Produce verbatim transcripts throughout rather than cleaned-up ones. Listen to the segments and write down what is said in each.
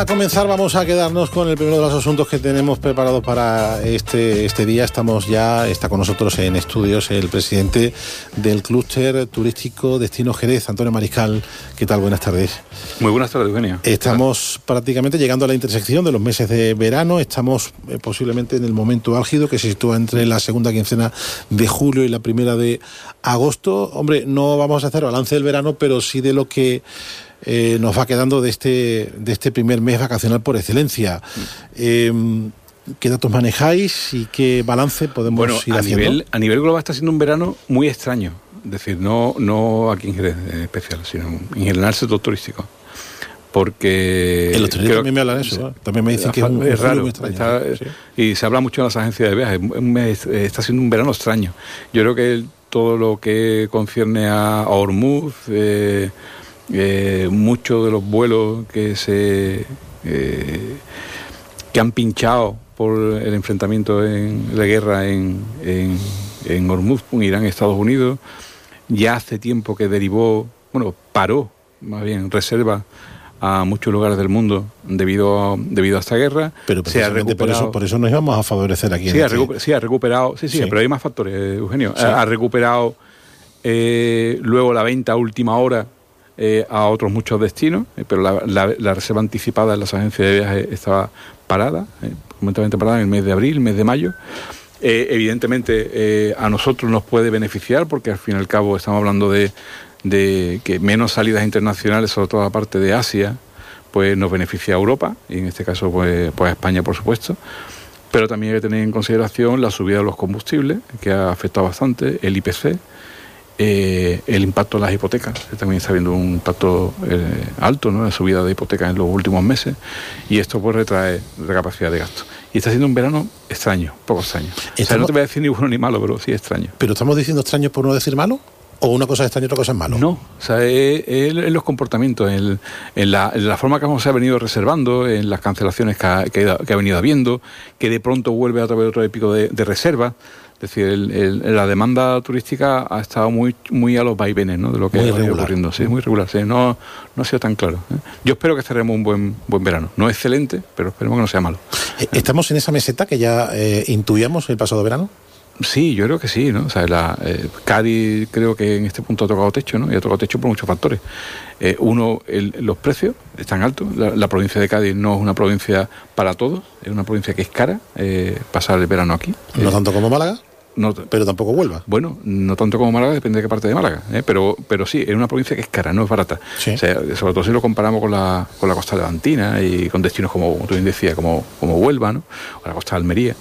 para comenzar vamos a quedarnos con el primero de los asuntos que tenemos preparados para este, este día. Estamos ya, está con nosotros en estudios el presidente del clúster turístico Destino Jerez, Antonio Mariscal. ¿Qué tal? Buenas tardes. Muy buenas tardes, Eugenio. Estamos prácticamente llegando a la intersección de los meses de verano. Estamos eh, posiblemente en el momento álgido que se sitúa entre la segunda quincena de julio y la primera de agosto. Hombre, no vamos a hacer balance del verano, pero sí de lo que Eh, nos va quedando de este de este primer mes vacacional por excelencia. Eh, ¿Qué datos manejáis y qué balance podemos bueno, ir a haciendo? Nivel, a nivel global está siendo un verano muy extraño. Es decir, no, no aquí en Jerez en especial, sino en general el sector turístico. Porque... En los turistas también me hablan de eso, ¿no? También me dicen que es, un, es un raro. muy extraño. Está, sí. Y se habla mucho en las agencias de viajes. Un mes, está siendo un verano extraño. Yo creo que el, todo lo que concierne a, a Hormuz... Eh, Eh, muchos de los vuelos que se eh, que han pinchado por el enfrentamiento en la guerra en, en, en Hormuz, Irán, Estados Unidos, ya hace tiempo que derivó, bueno, paró más bien reserva a muchos lugares del mundo debido a, debido a esta guerra. Pero se ha recuperado, por eso, por eso nos íbamos a favorecer aquí. Sí, en ha, este... recuper, sí ha recuperado, sí, sí, sí, pero hay más factores, Eugenio. Sí. Ha, ha recuperado eh, luego la venta a última hora Eh, a otros muchos destinos, eh, pero la, la, la reserva anticipada en las agencias de viajes estaba parada, eh, completamente parada en el mes de abril, el mes de mayo. Eh, evidentemente eh, a nosotros nos puede beneficiar porque al fin y al cabo estamos hablando de, de que menos salidas internacionales, sobre todo la parte de Asia, pues nos beneficia a Europa y en este caso pues, pues a España, por supuesto. Pero también hay que tener en consideración la subida de los combustibles, que ha afectado bastante, el I P C, Eh, el impacto de las hipotecas, que también está habiendo un impacto eh, alto, ¿no? La subida de hipotecas en los últimos meses, y esto pues retrae la capacidad de gasto. Y está siendo un verano extraño, poco extraño. Estamos... O sea, no te voy a decir ni bueno ni malo, pero sí extraño. ¿Pero estamos diciendo extraño por no decir malo? ¿O una cosa es extraña y otra cosa es malo? No, o sea, es, es en los comportamientos, en, en, la, en la forma que se ha venido reservando, en las cancelaciones que ha, que ha, que ha venido habiendo, que de pronto vuelve a través de otro pico de, de reserva. Es decir, el, el, la demanda turística ha estado muy muy a los vaivenes, ¿no? De lo que muy ha ido ocurriendo. Sí, muy regular. Sí, no, no ha sido tan claro, ¿eh? Yo espero que cerremos un buen buen verano. No excelente, pero esperemos que no sea malo. ¿Estamos en esa meseta que ya eh, intuíamos el pasado verano? Sí, yo creo que sí, ¿no? O sea, la, eh, Cádiz creo que en este punto ha tocado techo, ¿no? Y ha tocado techo por muchos factores. Eh, uno, el, los precios están altos. La, la provincia de Cádiz no es una provincia para todos, es una provincia que es cara, eh, pasar el verano aquí. ¿No eh, tanto como Málaga? No, pero tampoco Huelva. Bueno, no tanto como Málaga, depende de qué parte de Málaga, ¿eh? pero pero sí, es una provincia que es cara, no es barata. Sí. O sea, sobre todo si lo comparamos con la con la costa levantina y con destinos como, como tú bien decías, como, como Huelva, ¿no? O la costa de Almería.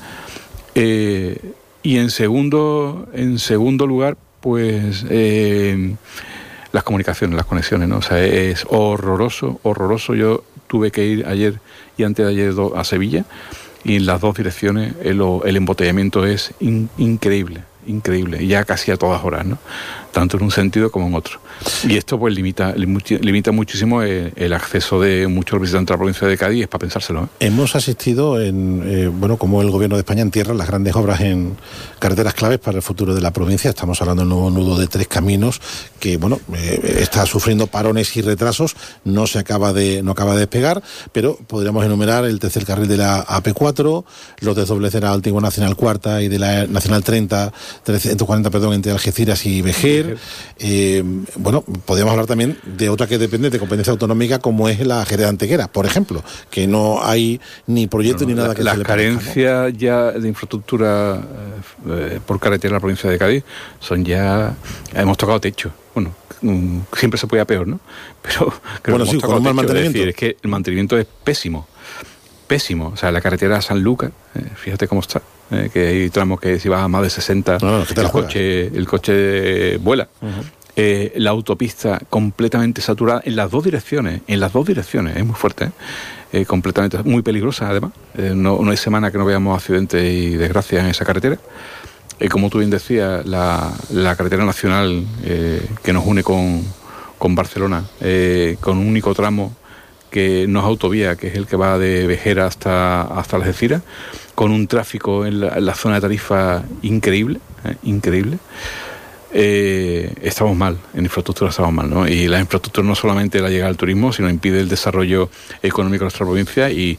Eh, y en segundo, en segundo lugar, pues eh, las comunicaciones, las conexiones, ¿no? O sea, es horroroso, horroroso. Yo tuve que ir ayer y antes de ayer a Sevilla, y en las dos direcciones el, el embotellamiento es in, increíble, increíble, ya casi a todas horas, ¿no? Tanto en un sentido como en otro. Y esto pues limita limita muchísimo el, el acceso de muchos visitantes a la provincia de Cádiz, es para pensárselo, ¿eh? Hemos asistido en, eh, bueno, como el gobierno de España entierra las grandes obras en carreteras claves para el futuro de la provincia. Estamos hablando del nuevo nudo de Tres Caminos, que bueno, eh, está sufriendo parones y retrasos, no se acaba de, no acaba de despegar, pero podríamos enumerar el tercer carril de la A P cuatro, los desdobles de la antigua Nacional Cuarta y de la Nacional treinta, trescientos cuarenta, perdón, entre Algeciras y Vejer. Eh, bueno, podríamos hablar también de otra que depende de competencia autonómica, como es la Jerez Antequera, por ejemplo, que no hay ni proyecto no, no, ni nada la, que las se le carencias, parezca, ¿no? ya de infraestructura eh, por carretera en la provincia de Cádiz son ya, hemos tocado techo. Bueno, um, siempre se podía peor, ¿no? Pero creo bueno, que sí, hemos con un mal techo, mantenimiento. Es, decir, es que el mantenimiento es pésimo, pésimo. O sea, la carretera a San Lucas, eh, fíjate cómo está. Eh, que hay tramos que si vas a más de sesenta, no, no, que el, coche, el coche vuela. Uh-huh. Eh, la autopista completamente saturada en las dos direcciones, en las dos direcciones, es muy fuerte, ¿eh? Eh, completamente, muy peligrosa además. Eh, no, no hay semana que no veamos accidentes y desgracias en esa carretera. Eh, como tú bien decías, la, la carretera nacional eh, que nos une con, con Barcelona, eh, con un único tramo que no es autovía, que es el que va de Vejera hasta, hasta Algeciras, con un tráfico en la, en la zona de Tarifa increíble, eh, increíble. eh, estamos mal, en infraestructura estamos mal, ¿no? Y la infraestructura no solamente la llegada al turismo, sino impide el desarrollo económico de nuestra provincia y,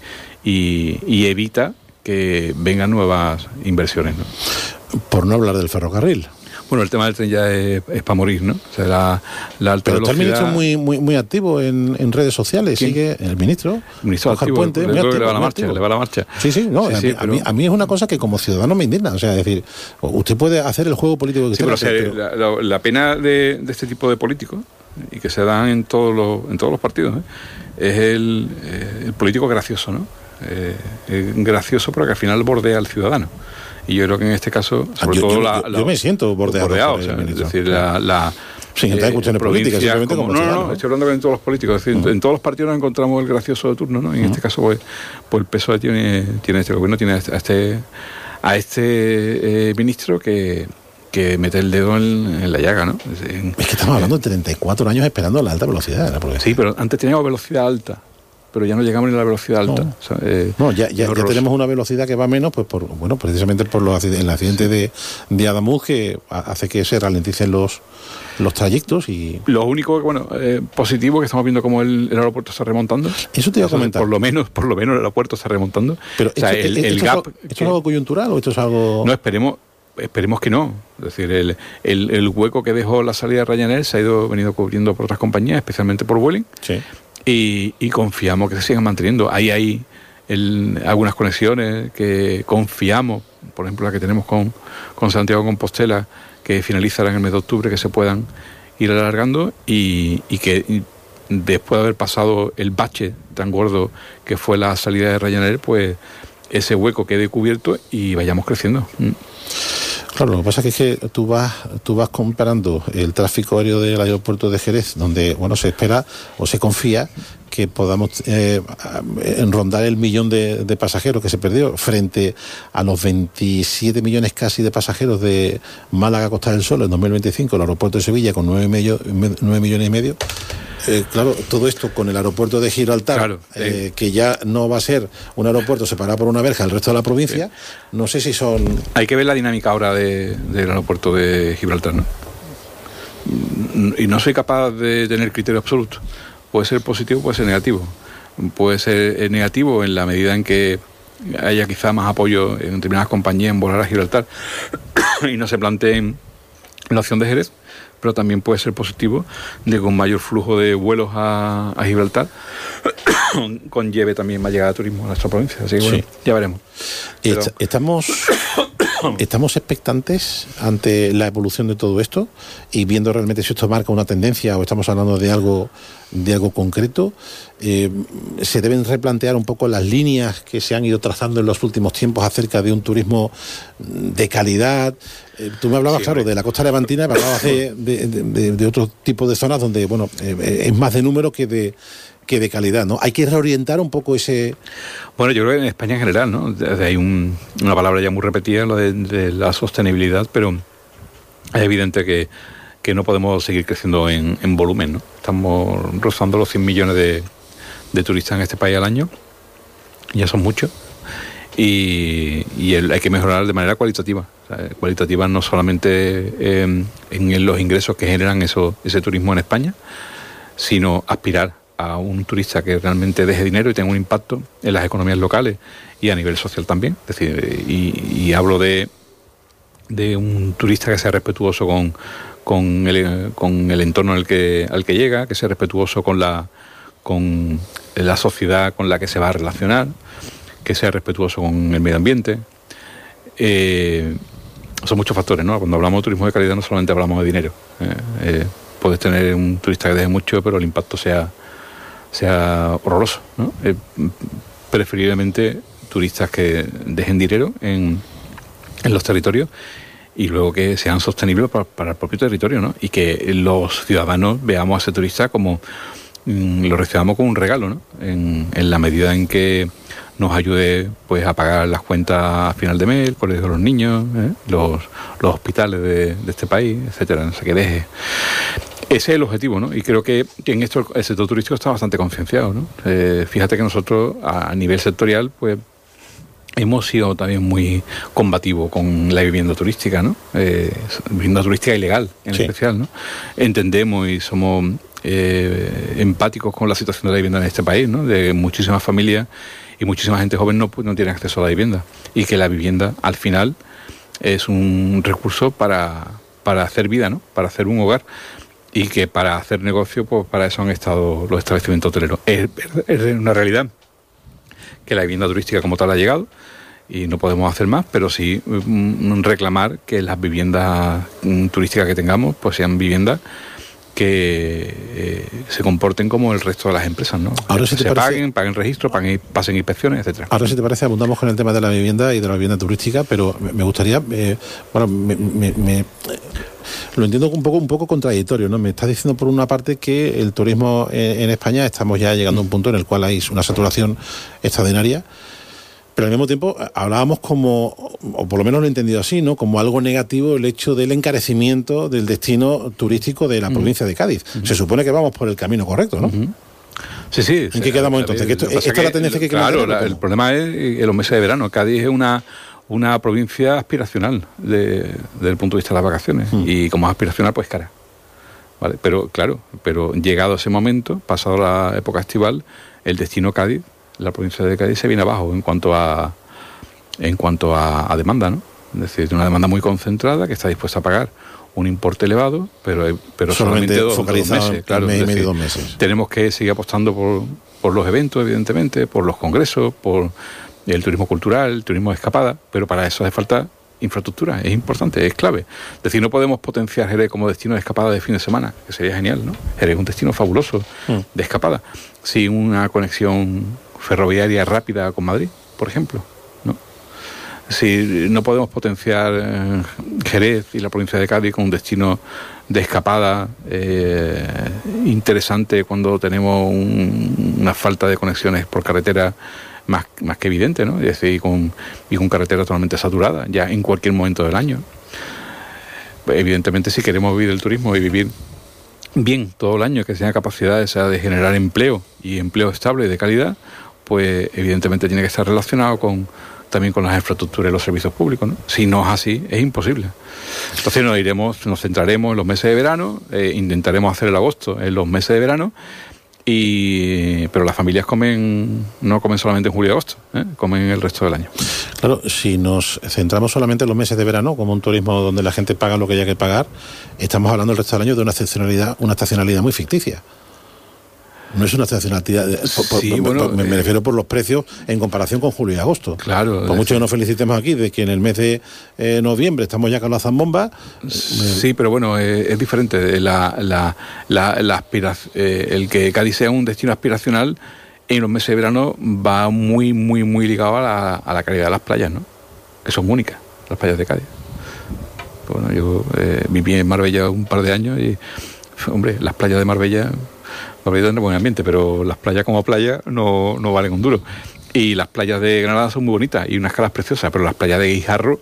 y, y evita que vengan nuevas inversiones, ¿no? Por no hablar del ferrocarril. Bueno, el tema del tren ya es, es para morir, ¿no? O sea, la, la alta Pero velocidad... está el ministro muy muy muy activo en, en redes sociales. ¿Quién? Sigue el ministro. El ministro Oscar activo, Puente, le, muy le, activo, le va la muy marcha, activo. le va la marcha. Sí, sí, no, sí, a, sí, mí, pero... a, mí, a mí es una cosa que como ciudadano me indigna. O sea, es decir, usted puede hacer el juego político que sí, usted pero, o sea, pero... La, la, la pena de, de este tipo de políticos, y que se dan en todos los, en todos los partidos, ¿eh? es el, eh, el político gracioso, ¿no? Eh, es gracioso porque al final bordea al ciudadano. Y yo creo que en este caso, sobre yo, todo yo, la, yo, la... yo me siento bordeado. bordeado o sea, es decir, la... la sin entrar en cuestiones políticas, simplemente como, como no, no, ciudadano. no, estoy hablando de todos los políticos. Es decir, uh-huh. En todos los partidos nos encontramos el gracioso de turno, ¿no? Y en uh-huh. este caso, pues, pues el P S O E tiene, tiene este gobierno, tiene a este, a este eh, ministro que... que mete el dedo en, en la llaga, ¿no? Es, es que estamos hablando de treinta y cuatro años esperando la alta velocidad. ¿La sí, pero antes teníamos velocidad alta, pero ya no llegamos ni a la velocidad alta. No, o sea, eh, no ya, ya, ya tenemos una velocidad que va menos, pues por bueno, precisamente por los el accidente de, de Adamuz, que hace que se ralenticen los los trayectos y... Lo único, bueno, eh, positivo que estamos viendo como el, el aeropuerto está remontando. Eso te iba a comentar. Por lo menos, por lo menos el aeropuerto está remontando. Pero o sea, esto, el, esto, el es gap... algo, ¿Esto que, es algo coyuntural o esto es algo...? No, esperemos... Esperemos que no. Es decir, el, el, el hueco que dejó la salida de Ryanair se ha ido venido cubriendo por otras compañías, especialmente por Vueling. Sí. Y, y confiamos que se sigan manteniendo. Ahí hay el, algunas conexiones que confiamos, por ejemplo la que tenemos con, con Santiago de Compostela, que finalizará en el mes de octubre, que se puedan ir alargando y, y que y después de haber pasado el bache tan gordo que fue la salida de Ryanair, pues ese hueco quede cubierto y vayamos creciendo. Claro, lo que pasa es que tú vas, tú vas comparando el tráfico aéreo del aeropuerto de Jerez, donde bueno se espera o se confía que podamos eh, rondar el millón de, de pasajeros que se perdió, frente a los veintisiete millones casi de pasajeros de Málaga Costa del Sol en dos mil veinticinco, el aeropuerto de Sevilla con nueve millones y medio. Eh, claro, todo esto con el aeropuerto de Gibraltar, claro, eh, eh. que ya no va a ser un aeropuerto separado por una verja del resto de la provincia, sí. No sé si son... Hay que ver la dinámica ahora de, del aeropuerto de Gibraltar, ¿no? Y no soy capaz de tener criterio absoluto. Puede ser positivo, puede ser negativo. Puede ser negativo en la medida en que haya quizá más apoyo en determinadas compañías en volar a Gibraltar y no se planteen la opción de Jerez, pero también puede ser positivo de que un mayor flujo de vuelos a, a Gibraltar conlleve también más llegada de turismo a nuestra provincia. Así que bueno, sí. Ya veremos. Pero... Estamos, estamos expectantes ante la evolución de todo esto y viendo realmente si esto marca una tendencia o estamos hablando de algo, de algo concreto. Eh, se deben replantear un poco las líneas que se han ido trazando en los últimos tiempos acerca de un turismo de calidad. Eh, tú me hablabas, sí, claro, de la costa levantina, me hablabas de, de, de, de otro tipo de zonas donde, bueno, eh, es más de número que de que de calidad, ¿no? Hay que reorientar un poco ese... Bueno, yo creo que en España en general, ¿no? Hay un, una palabra ya muy repetida, lo de, de la sostenibilidad, pero es evidente que, que no podemos seguir creciendo en, en volumen, ¿no? Estamos rozando los cien millones de, de turistas en este país al año, ya son muchos, y, y el, hay que mejorar de manera cualitativa. O sea, cualitativa no solamente eh, en los ingresos que generan eso, ese turismo en España, sino aspirar a un turista que realmente deje dinero y tenga un impacto en las economías locales y a nivel social también. Es decir, y, y hablo de, de un turista que sea respetuoso con, con, el, con el entorno al que, al que llega, que sea respetuoso con la, con la sociedad con la que se va a relacionar, que sea respetuoso con el medio ambiente. Eh, son muchos factores, ¿no? Cuando hablamos de turismo de calidad no solamente hablamos de dinero. Eh, eh, puedes tener un turista que deje mucho, pero el impacto sea sea horroroso, ¿no? Eh, preferiblemente turistas que dejen dinero en, en los territorios y luego que sean sostenibles para, para el propio territorio, ¿no? Y que los ciudadanos veamos a ese turista como mm, lo recibamos como un regalo, ¿no? En, en la medida en que nos ayude pues a pagar las cuentas a final de mes, el colegio de los niños, ¿eh? los, los hospitales de, de este país, etcétera, no sé, que deje. Ese es el objetivo, ¿no? Y creo que en esto el sector turístico está bastante concienciado, ¿no? Eh, fíjate que nosotros a nivel sectorial, pues hemos sido también muy combativos con la vivienda turística, ¿no? Eh, vivienda turística ilegal, en sí. especial, ¿no? Entendemos y somos eh, empáticos con la situación de la vivienda en este país, ¿no? De muchísimas familias y muchísima gente joven no, no tiene acceso a la vivienda. Y que la vivienda, al final, es un recurso para, para hacer vida, ¿no? Para hacer un hogar. Y que para hacer negocio, pues para eso han estado los establecimientos hoteleros. Es, es una realidad que la vivienda turística como tal ha llegado y no podemos hacer más, pero sí mm, reclamar que las viviendas mm, turísticas que tengamos pues sean viviendas que eh, se comporten como el resto de las empresas, ¿no? Ahora si te se parece... paguen, paguen registro, paguen, pasen inspecciones, etcétera. Ahora si te parece abundamos con el tema de la vivienda y de la vivienda turística, pero me gustaría, eh, bueno, me, me, me, lo entiendo un poco un poco contradictorio, ¿no? Me estás diciendo por una parte que el turismo en, en España estamos ya llegando a un punto en el cual hay una saturación extraordinaria. Pero al mismo tiempo hablábamos como, o por lo menos lo he entendido así, ¿no? Como algo negativo el hecho del encarecimiento del destino turístico de la uh-huh. provincia de Cádiz. Uh-huh. Se supone que vamos por el camino correcto, ¿no? Uh-huh. Sí, sí. ¿En sí, qué quedamos entonces? Que esto, ¿Esta es la tendencia que queremos? Claro, la, el problema es en los meses de verano. Cádiz es una, una provincia aspiracional de, desde el punto de vista de las vacaciones. Uh-huh. Y como es aspiracional, pues cara. ¿Vale? Pero claro, pero llegado ese momento, pasado la época estival, el destino Cádiz, la provincia de Cádiz se viene abajo en cuanto a en cuanto a, a demanda, ¿no? Es decir, una demanda muy concentrada que está dispuesta a pagar un importe elevado, pero, pero solamente, solamente dos, focalizado dos meses. Claro, en medio dos meses. Tenemos que seguir apostando por, por los eventos, evidentemente, por los congresos, por el turismo cultural, el turismo de escapada, pero para eso hace falta infraestructura, es importante, es clave. Es decir, no podemos potenciar Jerez como destino de escapada de fin de semana, que sería genial, ¿no? Jerez es un destino fabuloso mm. de escapada, sin una conexión ferroviaria rápida con Madrid, por ejemplo, ¿no? Si no podemos potenciar eh, Jerez y la provincia de Cádiz con un destino de escapada eh, interesante cuando tenemos un, una falta de conexiones por carretera más, más que evidente, ¿no? Es decir, y con, y con carretera totalmente saturada, ya en cualquier momento del año. Evidentemente, si queremos vivir el turismo y vivir bien todo el año, que tenga capacidad esa de generar empleo y empleo estable y de calidad, pues evidentemente tiene que estar relacionado con también con las infraestructuras y los servicios públicos, ¿no? Si no es así, es imposible. Entonces nos iremos, nos centraremos en los meses de verano, eh, intentaremos hacer el agosto en los meses de verano, y pero las familias comen no comen solamente en julio y agosto, ¿eh? Comen el resto del año. Claro, si nos centramos solamente en los meses de verano, como un turismo donde la gente paga lo que haya que pagar, estamos hablando el resto del año de una estacionalidad, una estacionalidad muy ficticia. No es una estacionalidad, por, sí, por, bueno, por, me, me refiero por los precios en comparación con julio y agosto. Claro. Por mucho que nos felicitemos aquí de que en el mes de eh, noviembre estamos ya con la zambomba. Sí, eh, pero bueno, eh, es diferente. La, la, la, la aspira, eh, el que Cádiz sea un destino aspiracional en los meses de verano va muy, muy, muy ligado a la, a la calidad de las playas, ¿no? Que son únicas, las playas de Cádiz. Bueno, yo eh, viví en Marbella un par de años y, hombre, las playas de Marbella... Marbella tiene buen ambiente, pero las playas como playa no, no valen un duro. Y las playas de Granada son muy bonitas y unas calas preciosas, pero las playas de Guijarro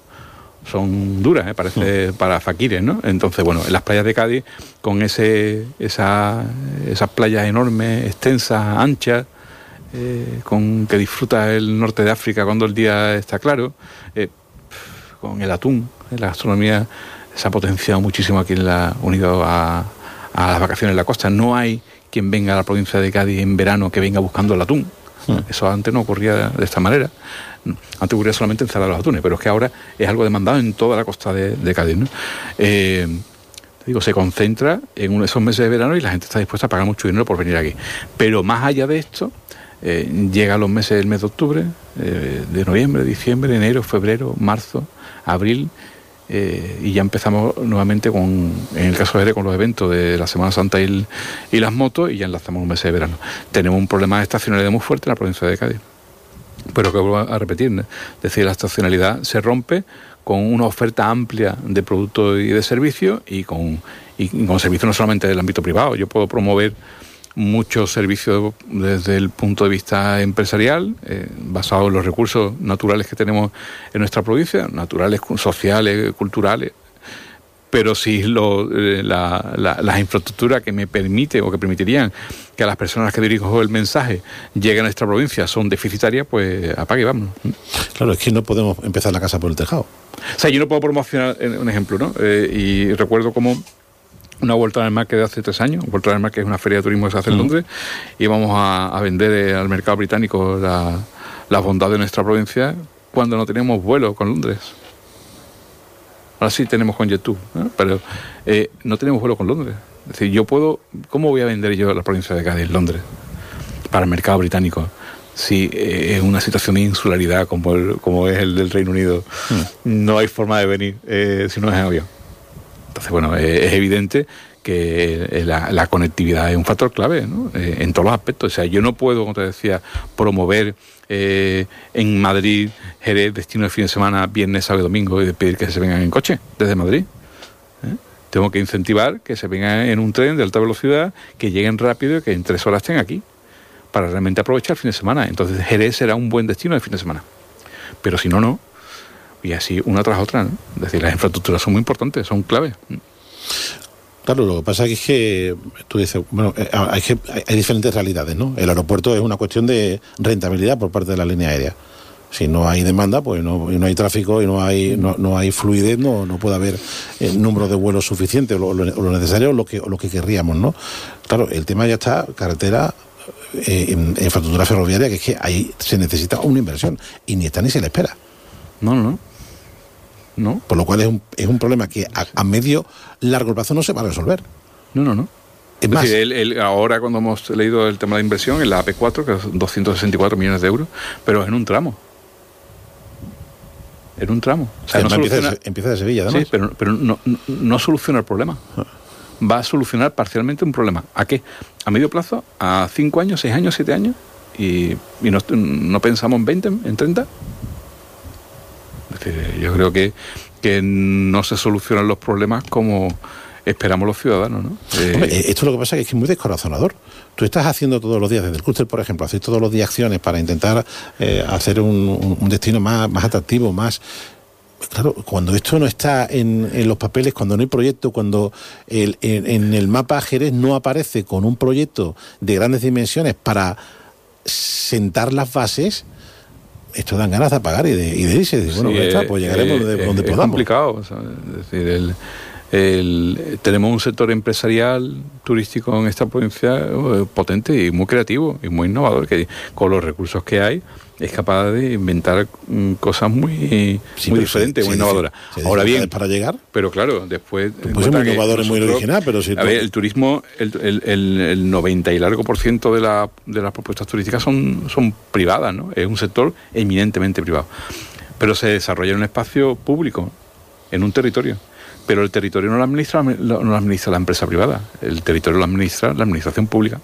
son duras, ¿eh? Parece mm. para faquires, ¿no? Entonces, bueno, en las playas de Cádiz, con ese esa, esas playas enormes, extensas, anchas, eh, con que disfruta el norte de África cuando el día está claro, eh, con el atún, la gastronomía se ha potenciado muchísimo aquí en la unido a, a las vacaciones en la costa. No hay quien venga a la provincia de Cádiz en verano que venga buscando el atún. Mm. Eso antes no ocurría de esta manera. Antes ocurría solamente en Zara de los Atunes, pero es que ahora es algo demandado en toda la costa de, de Cádiz, ¿no? Eh, te digo, se concentra en uno de esos meses de verano y la gente está dispuesta a pagar mucho dinero por venir aquí. Pero más allá de esto, eh, llegan los meses del mes de octubre, eh, de noviembre, diciembre, enero, febrero, marzo, abril... Eh, y ya empezamos nuevamente con, en el caso de Jerez, con los eventos de la Semana Santa y, el, y las motos, y ya enlazamos un mes de verano. Tenemos un problema de estacionalidad muy fuerte en la provincia de Cádiz, pero que vuelvo a repetir, ¿no? Es decir, la estacionalidad se rompe con una oferta amplia de productos y de servicios, y con, y con servicios no solamente del ámbito privado. Yo puedo promover muchos servicios desde el punto de vista empresarial, eh, basado en los recursos naturales que tenemos en nuestra provincia, naturales, sociales, culturales, pero sí lo, eh, la, la, las infraestructuras que me permiten o que permitirían que a las personas que dirijo el mensaje lleguen a nuestra provincia son deficitarias, pues apague y vámonos. Claro, es que no podemos empezar la casa por el tejado. O sea, yo no puedo promocionar un ejemplo, ¿no? Eh, y recuerdo como una Vuelta al Mar que de hace tres años, Vuelta al Mar que es una feria de turismo que se hace en Londres, y vamos a, a vender eh, al mercado británico la, la bondad de nuestra provincia cuando no teníamos vuelo con Londres. Ahora sí tenemos con JetToo, ¿no? Pero eh, no tenemos vuelo con Londres. Es decir, yo puedo, ¿cómo voy a vender yo la provincia de Cádiz, Londres, para el mercado británico? Si eh, es una situación de insularidad como, el, como es el del Reino Unido, mm. no hay forma de venir eh, si no es en avión. Entonces, bueno, eh, es evidente que eh, la, la conectividad es un factor clave, ¿no? Eh, en todos los aspectos. O sea, yo no puedo, como te decía, promover eh, en Madrid, Jerez, destino de fin de semana, viernes, sábado y domingo, y pedir que se vengan en coche desde Madrid. ¿Eh? Tengo que incentivar que se vengan en un tren de alta velocidad, que lleguen rápido y que en tres horas estén aquí, para realmente aprovechar el fin de semana. Entonces Jerez será un buen destino de fin de semana. Pero si no, no. Y así una tras otra, ¿no? Es decir, las infraestructuras son muy importantes, son claves. Claro, lo que pasa es que tú dices, bueno, hay, hay diferentes realidades, ¿no? El aeropuerto es una cuestión de rentabilidad por parte de la línea aérea. Si no hay demanda, pues no, no hay tráfico y no hay no, no hay fluidez, no, no puede haber el número de vuelos suficiente, o lo, lo, lo necesario, o lo que, o lo que querríamos, ¿no? Claro, el tema ya está, carretera, eh, en, en infraestructura ferroviaria, que es que ahí se necesita una inversión, y ni está ni se le espera. No, no, no. ¿No? Por lo cual es un, es un problema que a, a medio, largo plazo no se va a resolver. No, no, no. Es, es más, decir, el, el, ahora cuando hemos leído el tema de inversión en la A P cuatro, que son doscientos sesenta y cuatro millones de euros, pero en un tramo. En un tramo. O sea, no empieza, soluciona... de, empieza de Sevilla, además. Sí, pero, pero no, no, no soluciona el problema. Va a solucionar parcialmente un problema. ¿A qué? A medio plazo, a cinco años, seis años, siete años, y, y no, no pensamos en veinte, en treinta. Yo creo que, que no se solucionan los problemas como esperamos los ciudadanos, ¿no? Eh... Hombre, esto lo que pasa es que es muy descorazonador. Tú estás haciendo todos los días, desde el clúster, por ejemplo, hacéis todos los días acciones para intentar eh, hacer un, un destino más, más atractivo, más... Claro, cuando esto no está en, en los papeles, cuando no hay proyecto, cuando el, en, en el mapa Jerez no aparece con un proyecto de grandes dimensiones para sentar las bases... Esto dan ganas de apagar y de, y de irse. Bueno, sí, pues, está, pues llegaremos eh, de donde es podamos. Es complicado. O sea, es decir, el, el, tenemos un sector empresarial turístico en esta provincia eh, potente y muy creativo y muy innovador, que con los recursos que hay es capaz de inventar mm, cosas muy, sí, muy diferentes, sí, muy sí, innovadoras. Sí, sí, Ahora bien, para llegar. Pero claro, después... Pues es muy innovador y muy original, pero si... A ver, el turismo, el, el, el, el noventa y largo por ciento de, la, de las propuestas turísticas son, son privadas, ¿no? Es un sector eminentemente privado. Pero se desarrolla en un espacio público, en un territorio. Pero el territorio no lo administra, no lo administra la empresa privada. El territorio lo administra la administración pública.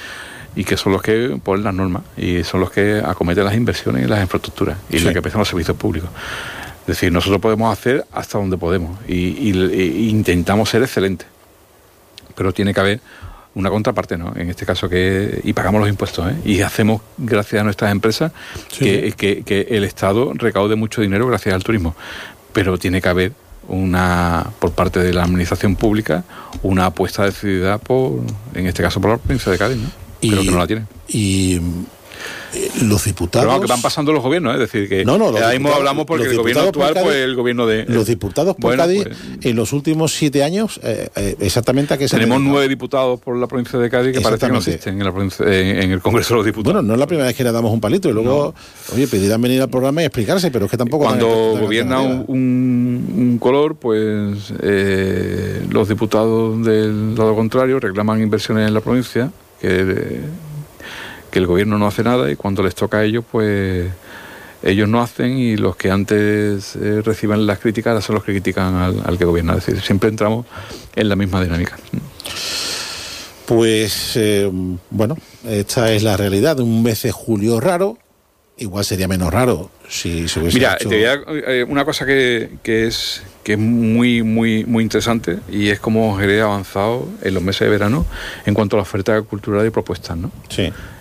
Y que son los que ponen las normas y son los que acometen las inversiones y las infraestructuras y sí. los que prestan los servicios públicos. Es decir, nosotros podemos hacer hasta donde podemos y, y, y intentamos ser excelentes, pero tiene que haber una contraparte, ¿no? En este caso que y pagamos los impuestos, ¿eh? Y hacemos gracias a nuestras empresas sí. que, que, que el Estado recaude mucho dinero gracias al turismo, pero tiene que haber una por parte de la administración pública una apuesta decidida por, en este caso, por la provincia de Cádiz, ¿no? Creo y, que no la tienen. Y eh, los diputados... Pero no, que van pasando los gobiernos, ¿eh? Es decir, que no, no, ahí mismo hablamos porque el gobierno actual, Cádiz, pues el gobierno de... Los diputados por bueno, Cádiz, pues, en los últimos siete años, eh, eh, exactamente a qué se tenemos dedica. nueve diputados por la provincia de Cádiz que parece que no existen en, la provincia, en, en el Congreso de los Diputados. Bueno, no es la primera vez que le damos un palito y luego, no. oye, pedirán venir al programa y explicarse, pero es que tampoco... Cuando gobierna un, un, un color, pues eh, los diputados del lado contrario reclaman inversiones en la provincia, que... que el gobierno no hace nada y cuando les toca a ellos, pues ellos no hacen y los que antes eh, reciben las críticas ahora son los que critican al, al que gobierna. Es decir, siempre entramos en la misma dinámica. Pues, eh, bueno, esta es la realidad de un mes de julio raro. Igual sería menos raro si se hubiese Mira, hecho... te voy a, eh, una cosa que, que es que es muy muy muy interesante y es cómo Jerez ha avanzado en los meses de verano en cuanto a la oferta cultural y propuestas, ¿no? Sí.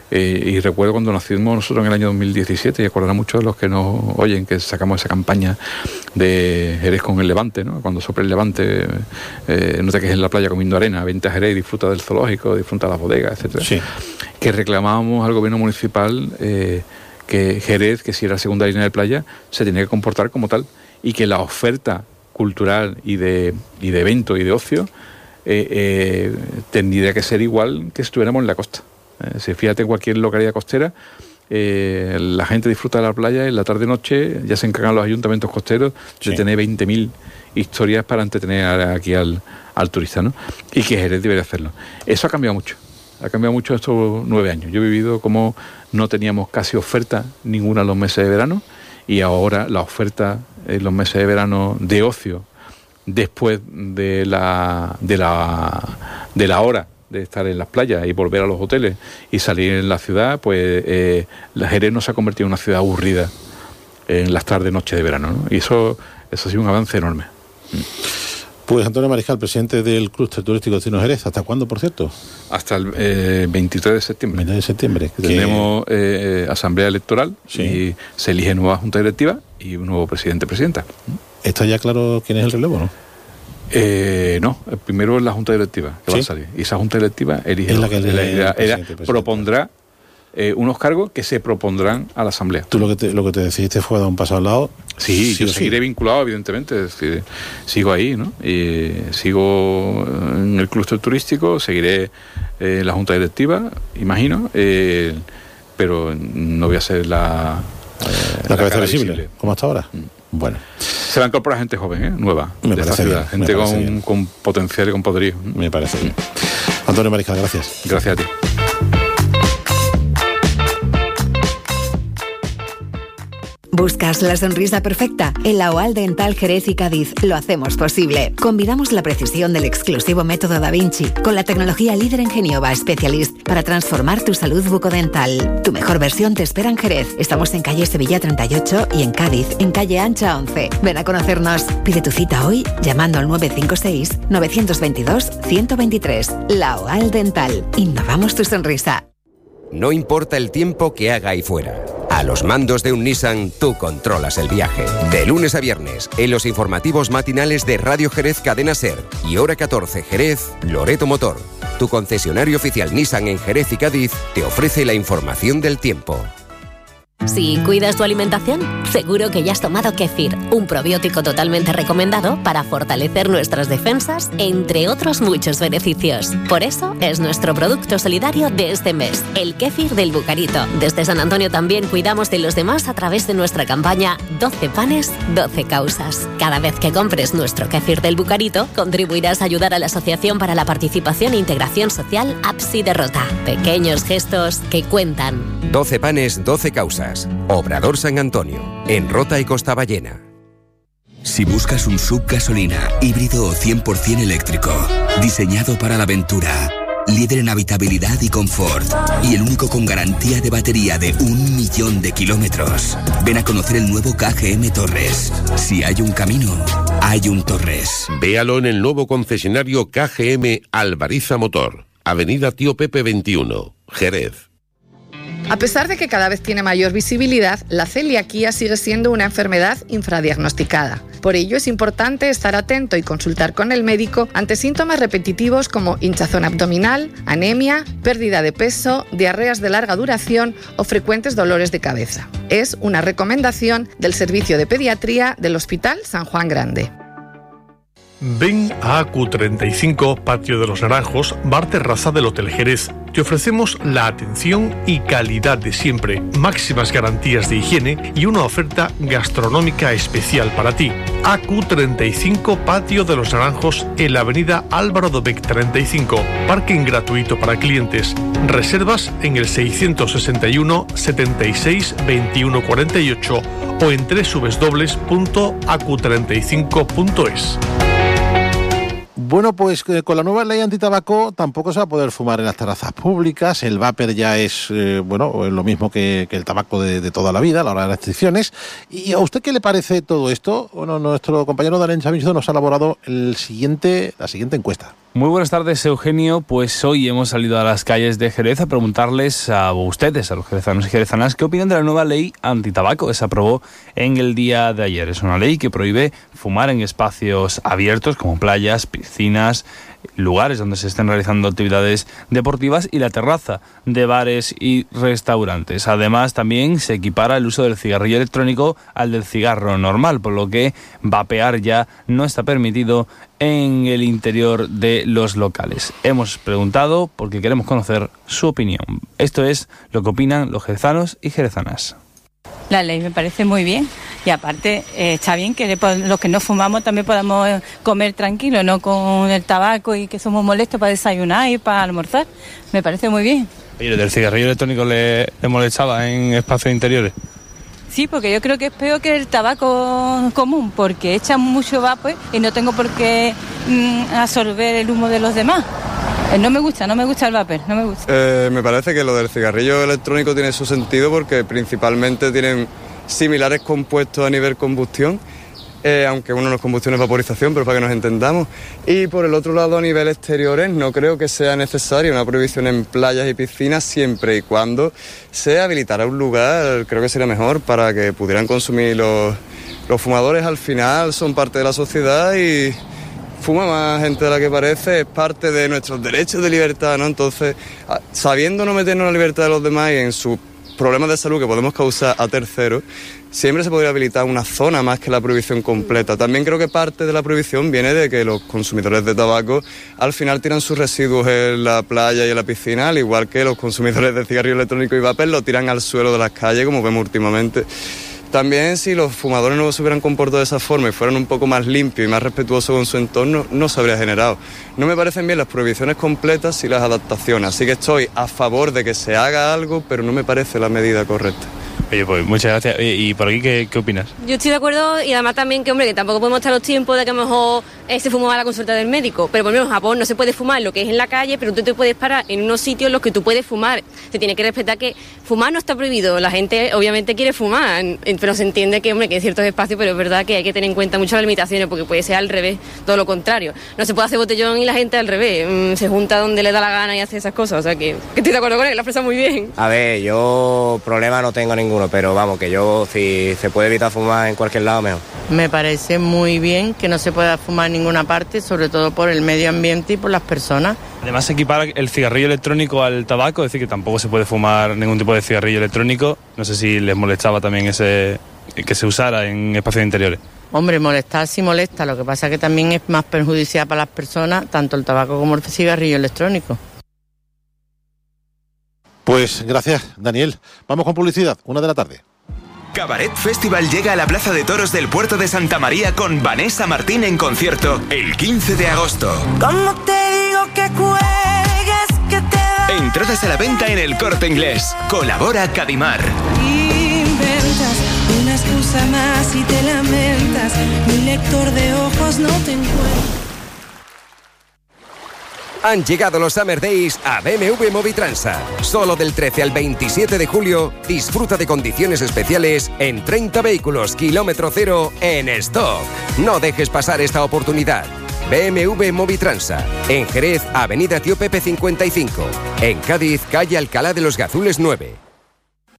Eh, y recuerdo cuando nacimos nosotros en el año dos mil diecisiete, y acordarán muchos de los que nos oyen que sacamos esa campaña de Jerez con el Levante, ¿no? Cuando sopla el Levante, eh, no te quejes en la playa comiendo arena, vente a Jerez, disfruta del zoológico, disfruta de las bodegas, etcétera. Sí. Que reclamábamos al gobierno municipal eh, que Jerez, que si era segunda línea de playa, se tenía que comportar como tal, y que la oferta cultural y de, y de evento y de ocio eh, eh, tendría que ser igual que si estuviéramos en la costa. Eh, si fíjate en cualquier localidad costera, eh, la gente disfruta de la playa y en la tarde-noche ya se encargan los ayuntamientos costeros de sí. tener veinte mil historias para entretener aquí al, al turista, ¿no? Y que Jerez debería hacerlo. Eso ha cambiado mucho. Ha cambiado mucho estos nueve años. Yo he vivido como no teníamos casi oferta ninguna en los meses de verano, y ahora la oferta en los meses de verano de ocio, después de la de la de la hora de estar en las playas y volver a los hoteles y salir en la ciudad, pues eh, la Jerez no se ha convertido en una ciudad aburrida en las tardes, noches de verano, ¿no? Y eso, eso ha sido un avance enorme. Pues Antonio Mariscal, presidente del Clúster Turístico Destino Jerez, ¿hasta cuándo, por cierto? Hasta el eh, veintitrés de septiembre. veintitrés de septiembre. Que tenemos eh, asamblea electoral, sí. Y se elige nueva junta directiva y un nuevo presidente presidenta. ¿Está ya claro quién es el relevo, no? Eh, no, primero es la junta directiva que ¿sí? va a salir. Y esa junta directiva elige, es la que la, la, la, la, propondrá eh, unos cargos que se propondrán a la asamblea. Tú lo que te, lo que te decidiste fue dar un paso al lado. Sí, sí yo seguiré sí. vinculado, evidentemente. Es decir, sigo ahí, ¿no? Y sigo en el clúster turístico, seguiré eh, en la junta directiva, imagino, eh, pero no voy a ser la eh, la, la cabeza visible, visible, como hasta ahora. Mm. Bueno. Se va a incorporar gente joven, ¿eh? Nueva, me de esta ciudad, bien, gente con, con potencial y con poderío. Me parece bien. Antonio Mariscal, gracias. Gracias a ti. ¿Buscas la sonrisa perfecta? En la OAL Dental Jerez y Cádiz lo hacemos posible. Combinamos la precisión del exclusivo método Da Vinci con la tecnología líder en Geniova Specialist para transformar tu salud bucodental. Tu mejor versión te espera en Jerez. Estamos en calle Sevilla treinta y ocho y en Cádiz, en calle Ancha once. Ven a conocernos. Pide tu cita hoy llamando al nueve cinco seis, nueve dos dos, uno cero dos tres. La OAL Dental. Innovamos tu sonrisa. No importa el tiempo que haga ahí fuera. A los mandos de un Nissan, tú controlas el viaje. De lunes a viernes, en los informativos matinales de Radio Jerez Cadena Ser y Hora catorce Jerez, Loreto Motor, tu concesionario oficial Nissan en Jerez y Cádiz, te ofrece la información del tiempo. Si cuidas tu alimentación, seguro que ya has tomado kéfir, un probiótico totalmente recomendado para fortalecer nuestras defensas, entre otros muchos beneficios. Por eso es nuestro producto solidario de este mes, el kéfir del Bucarito. Desde San Antonio también cuidamos de los demás a través de nuestra campaña doce panes, doce causas. Cada vez que compres nuestro kéfir del Bucarito, contribuirás a ayudar a la Asociación para la Participación e Integración Social APSI de Rota. Pequeños gestos que cuentan. doce panes, doce causas. Obrador San Antonio, en Rota y Costa Ballena. Si buscas un sub gasolina, híbrido o cien por ciento eléctrico, diseñado para la aventura, líder en habitabilidad y confort, y el único con garantía de batería de un millón de kilómetros, ven a conocer el nuevo K G M Torres. Si hay un camino, hay un Torres. Véalo en el nuevo concesionario K G M Alvariza Motor, Avenida Tío Pepe veintiuno, Jerez. A pesar de que cada vez tiene mayor visibilidad, la celiaquía sigue siendo una enfermedad infradiagnosticada. Por ello es importante estar atento y consultar con el médico ante síntomas repetitivos como hinchazón abdominal, anemia, pérdida de peso, diarreas de larga duración o frecuentes dolores de cabeza. Es una recomendación del Servicio de Pediatría del Hospital San Juan Grande. Ven a A Q treinta y cinco, Patio de los Naranjos, bar terraza del Hotel Jerez. Te ofrecemos la atención y calidad de siempre, máximas garantías de higiene y una oferta gastronómica especial para ti. A Q treinta y cinco, Patio de los Naranjos, en la avenida Álvaro Dobech treinta y cinco. Parking gratuito para clientes. Reservas en el seiscientos sesenta y uno, setenta y seis, veintiuno cuarenta y ocho o en doble u doble u doble u punto a q treinta y cinco punto es. Bueno, pues eh, con la nueva ley antitabaco tampoco se va a poder fumar en las terrazas públicas. El vapor ya es, eh, bueno, lo mismo que, que el tabaco de, de toda la vida, a la hora de las restricciones. ¿Y a usted qué le parece todo esto? Bueno, nuestro compañero Daniel Chamizo nos ha elaborado el siguiente, la siguiente encuesta. Muy buenas tardes, Eugenio. Pues hoy hemos salido a las calles de Jerez a preguntarles a ustedes, a los jerezanos y jerezanas, qué opinan de la nueva ley antitabaco que se aprobó en el día de ayer. Es una ley que prohíbe fumar en espacios abiertos como playas, piscinas, lugares donde se estén realizando actividades deportivas y la terraza de bares y restaurantes. Además, también se equipara el uso del cigarrillo electrónico al del cigarro normal, por lo que vapear ya no está permitido en el interior de los locales. Hemos preguntado porque queremos conocer su opinión. Esto es lo que opinan los jerezanos y jerezanas. La ley me parece muy bien y aparte eh, está bien que los que no fumamos también podamos comer tranquilos, no con el tabaco y que somos molestos para desayunar y para almorzar. Me parece muy bien. ¿Y del cigarrillo electrónico le, le molestaba en espacios interiores? Sí, porque yo creo que es peor que el tabaco común, porque echa mucho vapor y no tengo por qué mm, absorber el humo de los demás. No me gusta, no me gusta el vapor, no me gusta. Eh, me parece que lo del cigarrillo electrónico tiene su sentido porque principalmente tienen similares compuestos a nivel combustión, eh, aunque uno no es combustión es vaporización, pero para que nos entendamos. Y por el otro lado, a nivel exteriores, no creo que sea necesaria una prohibición en playas y piscinas siempre y cuando se habilitara un lugar, creo que sería mejor para que pudieran consumir los, los fumadores. Al final son parte de la sociedad y fuma más gente de la que parece, es parte de nuestros derechos de libertad, ¿no? Entonces, sabiendo no meternos en la libertad de los demás y en sus problemas de salud que podemos causar a terceros, siempre se podría habilitar una zona más que la prohibición completa. También creo que parte de la prohibición viene de que los consumidores de tabaco al final tiran sus residuos en la playa y en la piscina, al igual que los consumidores de cigarrillo electrónico y vapor lo tiran al suelo de las calles, como vemos últimamente. También si los fumadores no se hubieran comportado de esa forma y fueran un poco más limpios y más respetuosos con su entorno, no se habría generado. No me parecen bien las prohibiciones completas y las adaptaciones, así que estoy a favor de que se haga algo, pero no me parece la medida correcta. Oye, pues muchas gracias. ¿Y por aquí qué, qué opinas? Yo estoy de acuerdo y además también que, hombre, que tampoco podemos estar los tiempos de que a lo mejor eh, se fumaba a la consulta del médico, pero por ejemplo en Japón no se puede fumar lo que es en la calle, pero tú te puedes parar en unos sitios en los que tú puedes fumar. Se tiene que respetar que fumar no está prohibido, la gente obviamente quiere fumar, pero se entiende que, hombre, que hay ciertos espacios, pero es verdad que hay que tener en cuenta muchas las limitaciones porque puede ser al revés, todo lo contrario. No se puede hacer botellón y la gente al revés, se junta donde le da la gana y hace esas cosas, o sea que, que estoy de acuerdo con él, la expresa muy bien. A ver, yo problema no tengo ninguno, pero vamos, que yo si se puede evitar fumar en cualquier lado, mejor. Me parece muy bien que no se pueda fumar en ninguna parte, sobre todo por el medio ambiente y por las personas. Además se equipara el cigarrillo electrónico al tabaco, es decir, que tampoco se puede fumar ningún tipo de cigarrillo electrónico. No sé si les molestaba también ese que se usara en espacios interiores. Hombre, molestar sí molesta, lo que pasa es que también es más perjudicial para las personas, tanto el tabaco como el cigarrillo electrónico. Pues gracias, Daniel. Vamos con publicidad, una de la tarde. Cabaret Festival llega a la Plaza de Toros del Puerto de Santa María con Vanessa Martín en concierto el quince de agosto. ¿Cómo te digo que cuelgues, que te va? Entradas a la venta en El Corte Inglés. Colabora Cadimar. Inventas una excusa más y te lamentas. Mi lector de ojos no te encuentra. Han llegado los Summer Days a B M W Movitransa. Solo del trece al veintisiete de julio, disfruta de condiciones especiales en treinta vehículos kilómetro cero en stock. No dejes pasar esta oportunidad. B M W Movitransa. En Jerez, Avenida Tío Pepe cincuenta y cinco. En Cádiz, calle Alcalá de los Gazules nueve.